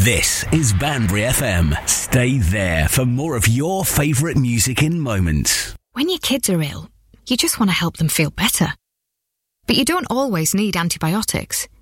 This is Banbury FM. Stay there for more of your favourite music in moments. When your kids are ill, you just want to help them feel better. But you don't always need antibiotics.